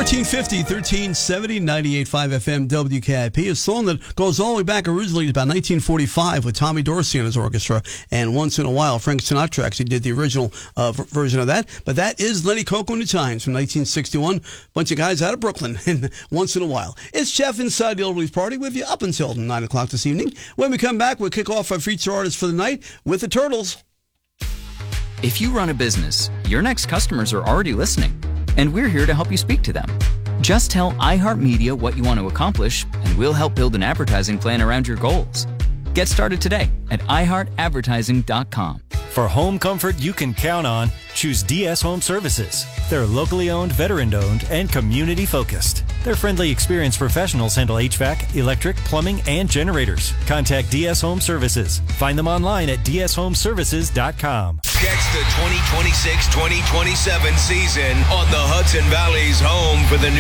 1450, 1370, 98.5 FM WKIP, a song that goes all the way back originally to about 1945 with Tommy Dorsey and his orchestra, and Once in a While, Frank Sinatra actually did the original version of that, but that is Lenny Coco and the Chimes from 1961, bunch of guys out of Brooklyn, and Once in a While. It's Jeff inside the Old Blues Party with you up until 9 o'clock this evening. When we come back, we'll kick off our feature artist for the night with the Turtles. If you run a business, your next customers are already listening, and we're here to help you speak to them. Just tell iHeartMedia what you want to accomplish, and we'll help build an advertising plan around your goals. Get started today at iHeartAdvertising.com. For home comfort you can count on, choose DS Home Services. They're locally owned, veteran-owned, and community-focused. Their friendly, experienced professionals handle HVAC, electric, plumbing, and generators. Contact DS Home Services. Find them online at dshomeservices.com. Catch the 2026-2027 season on the Hudson Valley's home for the new